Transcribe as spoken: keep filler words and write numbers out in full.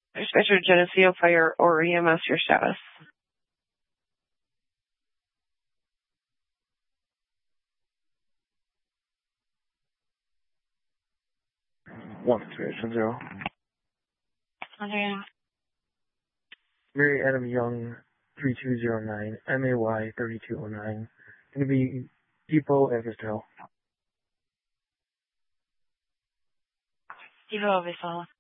Dispatcher Geneseo Fire or E M S, your status. One situation zero. Okay. Mary Adam Young, three two zero nine, M A Y thirty-two oh nine. Going to be Depot Eversdale. Depot Eversdale.